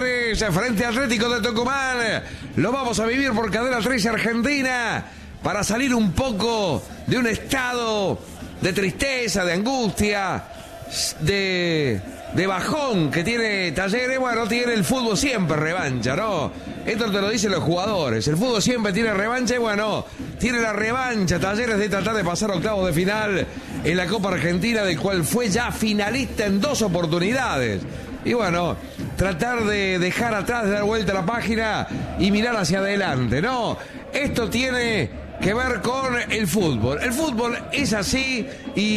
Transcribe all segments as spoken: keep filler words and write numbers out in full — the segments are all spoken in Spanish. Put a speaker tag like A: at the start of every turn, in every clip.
A: Talleres frente a Atlético de Tucumán. Lo vamos a vivir por Cadena trece Argentina para salir un poco de un estado de tristeza, de angustia, de, de bajón que tiene Talleres. Bueno, tiene el fútbol siempre revancha, ¿no? Esto te lo dicen los jugadores. El fútbol siempre tiene revancha y bueno, tiene la revancha Talleres de tratar de pasar a octavos de final en la Copa Argentina, del cual fue ya finalista en dos oportunidades. Y bueno, tratar de dejar atrás, de dar vuelta a la página y mirar hacia adelante, ¿no? Esto tiene que ver con el fútbol. El fútbol es así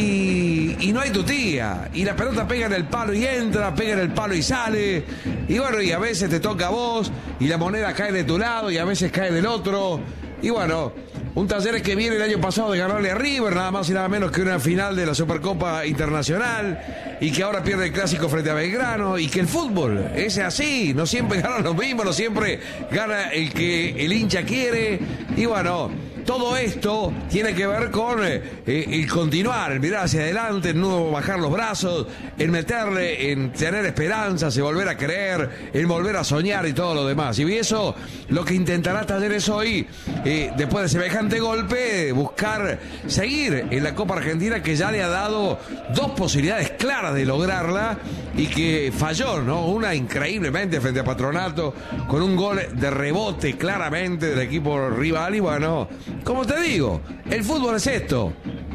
A: y, y no hay tutía. Y la pelota pega en el palo y entra, pega en el palo y sale. Y bueno, y a veces te toca a vos y la moneda cae de tu lado y a veces cae del otro. Y bueno, un Talleres que viene el año pasado de ganarle a River, nada más y nada menos que una final de la Supercopa Internacional, y que ahora pierde el clásico frente a Belgrano, y que el fútbol es así, no siempre ganan los mismos, no siempre gana el que el hincha quiere. Y bueno, todo esto tiene que ver con eh, el continuar, el mirar hacia adelante, el no bajar los brazos, el meterle, en tener esperanzas, el volver a creer, el volver a soñar y todo lo demás. Y eso lo que intentará Talleres hoy, eh, después de semejante golpe, buscar seguir en la Copa Argentina, que ya le ha dado dos posibilidades claras de lograrla y que falló, ¿no? Una increíblemente frente a Patronato, con un gol de rebote claramente del equipo rival. Y bueno, como te digo, el fútbol es esto.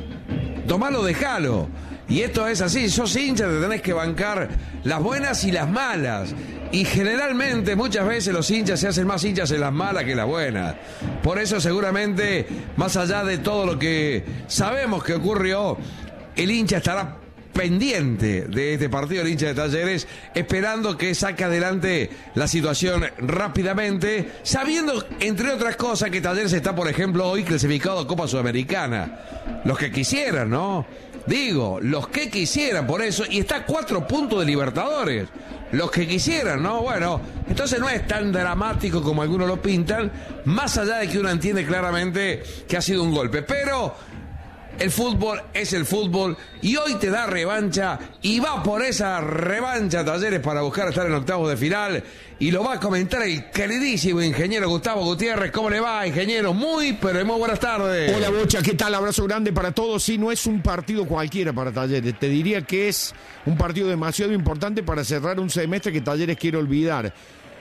A: Tomalo, dejalo. Y esto es así, sos hincha, te tenés que bancar las buenas y las malas. Y generalmente, muchas veces los hinchas se hacen más hinchas en las malas que en las buenas. Por eso seguramente, más allá de todo lo que sabemos que ocurrió, el hincha estará pendiente de este partido, el hincha de Talleres, esperando que saque adelante la situación rápidamente, sabiendo, entre otras cosas, que Talleres está, por ejemplo, hoy clasificado a Copa Sudamericana. Los que quisieran, ¿no? Digo, los que quisieran, por eso, y está a cuatro puntos de Libertadores. Los que quisieran, ¿no? Bueno, entonces no es tan dramático como algunos lo pintan, más allá de que uno entiende claramente que ha sido un golpe. Pero el fútbol es el fútbol y hoy te da revancha y va por esa revancha Talleres para buscar estar en octavos de final, y lo va a comentar el queridísimo ingeniero Gustavo Gutiérrez. ¿Cómo le va, ingeniero? Muy, pero muy buenas tardes.
B: Hola, Bocha, ¿qué tal? Abrazo grande para todos. Sí, no es un partido cualquiera para Talleres, te diría que es un partido demasiado importante para cerrar un semestre que Talleres quiere olvidar.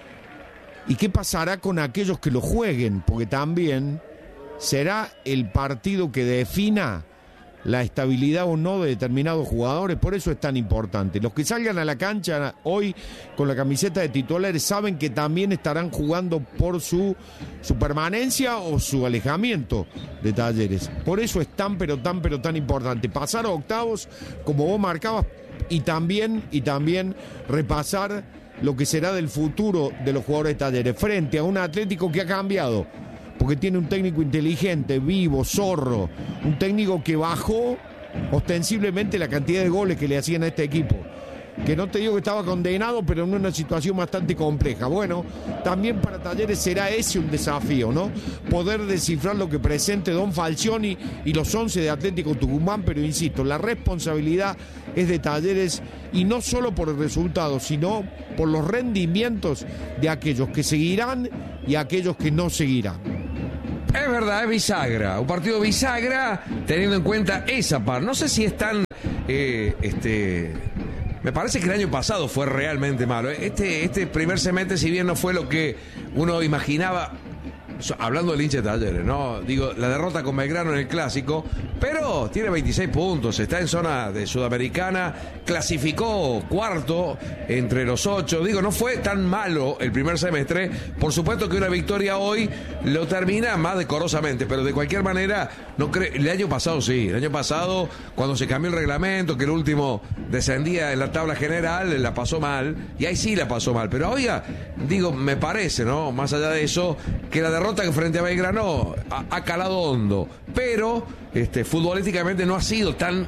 B: ¿Y qué pasará con aquellos que lo jueguen? Porque también será el partido que defina la estabilidad o no de determinados jugadores. Por eso es tan importante. Los que salgan a la cancha hoy con la camiseta de titulares saben que también estarán jugando por su, su permanencia o su alejamiento de Talleres. Por eso es tan pero tan pero tan importante pasar a octavos, como vos marcabas, y también, y también repasar lo que será del futuro de los jugadores de Talleres frente a un Atlético que ha cambiado, porque tiene un técnico inteligente, vivo, zorro, un técnico que bajó ostensiblemente la cantidad de goles que le hacían a este equipo, que no te digo que estaba condenado, pero en una situación bastante compleja. Bueno, también para Talleres será ese un desafío, ¿no? Poder descifrar lo que presente Don Falcioni y los once de Atlético Tucumán, pero insisto, la responsabilidad es de Talleres, y no solo por el resultado, sino por los rendimientos de aquellos que seguirán y aquellos que no seguirán.
A: Es verdad, es bisagra, un partido bisagra, teniendo en cuenta esa parte. No sé si es tan, eh, este, me parece que el año pasado fue realmente malo. Este, este primer semestre, si bien no fue lo que uno imaginaba, hablando del hincha de Talleres, ¿no? Digo, la derrota con Belgrano en el clásico, pero tiene veintiséis puntos, está en zona de Sudamericana, clasificó cuarto entre los ocho. Digo, no fue tan malo el primer semestre. Por supuesto que una victoria hoy lo termina más decorosamente, pero de cualquier manera, no creo. El año pasado sí, el año pasado, cuando se cambió el reglamento, que el último descendía en la tabla general, la pasó mal, y ahí sí la pasó mal. Pero oiga, digo, me parece, ¿no? Más allá de eso, que la derrota que frente a Belgrano ha, ha calado hondo, pero este, futbolísticamente no ha sido tan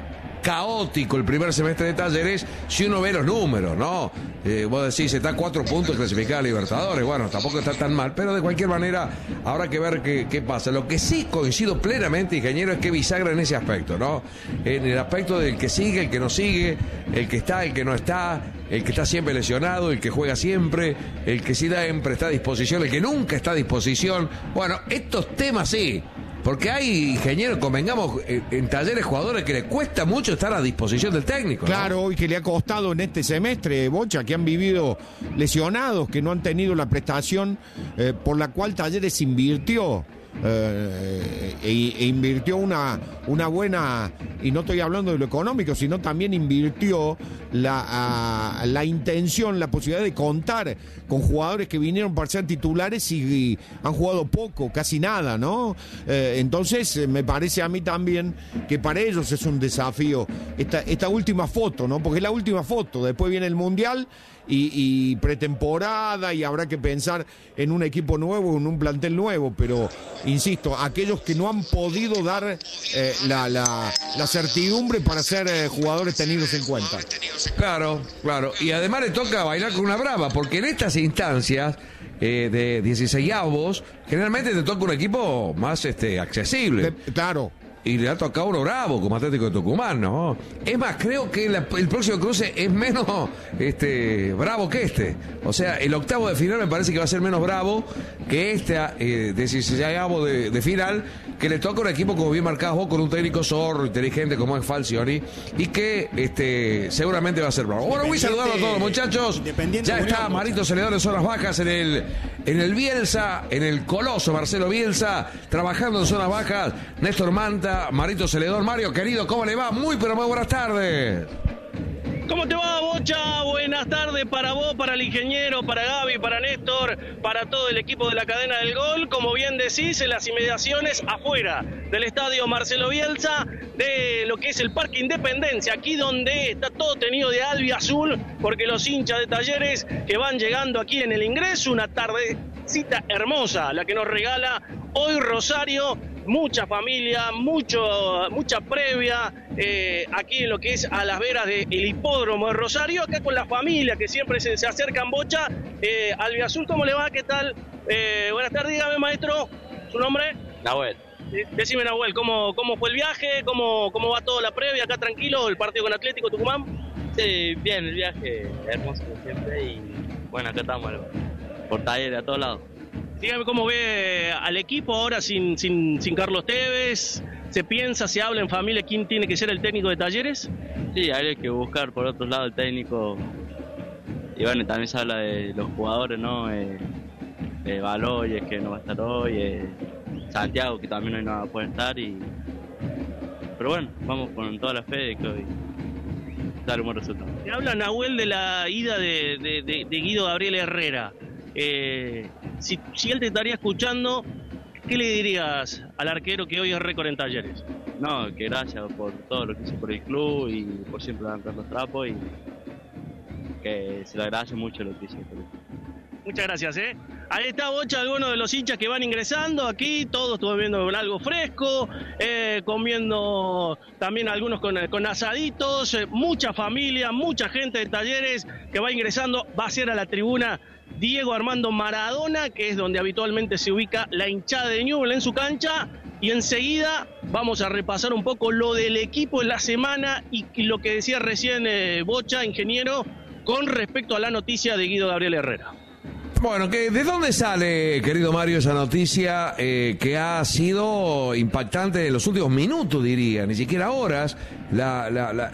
A: caótico el primer semestre de Talleres si uno ve los números, ¿no? Eh, vos decís, está a cuatro puntos clasificada a Libertadores, bueno, tampoco está tan mal, pero de cualquier manera habrá que ver qué, qué pasa. Lo que sí coincido plenamente, ingeniero, es que bisagra en ese aspecto, ¿no? En el aspecto del que sigue, el que no sigue, el que está, el que no está, el que está siempre lesionado, el que juega siempre, el que siempre está a disposición, el que nunca está a disposición. Bueno, estos temas sí, porque hay, ingenieros, convengamos, en Talleres jugadores que les cuesta mucho estar a disposición del técnico, ¿no?
B: Claro, y que le ha costado en este semestre, Bocha, que han vivido lesionados, que no han tenido la prestación eh, por la cual Talleres invirtió. Eh, e, e invirtió una, una buena, y no estoy hablando de lo económico, sino también invirtió la, a, la intención, la posibilidad de contar con jugadores que vinieron para ser titulares y, y han jugado poco, casi nada, ¿no? Eh, entonces me parece a mí también que para ellos es un desafío esta, esta última foto, ¿no? Porque es la última foto, después viene el Mundial y, y pretemporada, y habrá que pensar en un equipo nuevo, en un plantel nuevo, pero insisto, aquellos que no han podido dar eh, la, la, la certidumbre para ser eh, jugadores tenidos en cuenta.
A: Claro, claro, y además le toca bailar con una brava, porque en estas instancias eh, de dieciseisavos generalmente te toca un equipo más este accesible.
B: De, claro.
A: Y le ha tocado uno bravo como Atlético de Tucumán, ¿no? Es más, creo que la, el próximo cruce es menos este, bravo que este. O sea, el octavo de final me parece que va a ser menos bravo que este eh, dieciseisavo de, de final, que le toca un equipo, como bien marcado vos, con un técnico zorro, inteligente como es Falcioni, y que este seguramente va a ser bravo. Bueno, voy a saludar a todos los muchachos. Ya está Marito Celedón en zonas bajas en el, en el Bielsa, en el coloso Marcelo Bielsa, trabajando en zonas bajas. Néstor Manta, Marito Celedón. Mario, querido, ¿cómo le va? Muy, pero muy buenas tardes.
C: ¿Cómo te va, Bocha? Buenas tardes para vos, para el ingeniero, para Gaby, para Néstor, para todo el equipo de la cadena del gol. Como bien decís, en las inmediaciones afuera del estadio Marcelo Bielsa, de lo que es el Parque Independencia, aquí donde está todo tenido de albiazul, porque los hinchas de Talleres que van llegando aquí en el ingreso, una tardecita hermosa, la que nos regala hoy Rosario. Mucha familia, mucho, mucha previa eh, aquí en lo que es a las veras del hipódromo de Rosario, acá con la familia que siempre se, se acercan, Bocha. Eh, Albiazul, ¿cómo le va? ¿Qué tal? Eh, buenas tardes, dígame, maestro, ¿su nombre?
D: Nahuel.
C: Eh, decime, Nahuel, ¿cómo, ¿cómo fue el viaje? ¿Cómo, ¿Cómo va toda la previa? ¿Acá tranquilo? ¿El partido con Atlético Tucumán?
D: Sí, bien, el viaje hermoso como siempre, y bueno, acá estamos por Talleres a todos lados.
C: Dígame cómo ve al equipo ahora sin, sin, sin Carlos Tevez. ¿Se piensa, se habla en familia quién tiene que ser el técnico de Talleres?
D: Sí, hay que buscar por otro lado el técnico. Y bueno, también se habla de los jugadores, ¿no? Eh, de Baloyes, que no va a estar hoy. Eh, Santiago, que también hoy no va a poder estar. Y... Pero bueno, vamos con toda la fe de que hoy sale un buen resultado.
C: Se habla, Nahuel, de la ida de, de, de, de Guido Gabriel Herrera. Eh, si, si él te estaría escuchando, ¿qué le dirías al arquero que hoy es récord en Talleres?
D: No, que gracias por todo lo que hizo por el club y por siempre levantar los trapos, y que se le agradece mucho lo que hizo por el club.
C: Muchas gracias, ¿eh? Ahí está, Bocha, algunos de los hinchas que van ingresando aquí, todos estuve viendo con algo fresco, eh, comiendo también algunos con, con asaditos, eh, mucha familia, mucha gente de Talleres que va ingresando. Va a ser a la tribuna Diego Armando Maradona, que es donde habitualmente se ubica la hinchada de Newell's en su cancha, y enseguida vamos a repasar un poco lo del equipo en la semana y, y lo que decía recién eh, Bocha, ingeniero, con respecto a la noticia de Guido Gabriel Herrera.
A: Bueno, ¿de dónde sale, querido Mario, esa noticia eh, que ha sido impactante en los últimos minutos, diría, ni siquiera horas, la, la, la,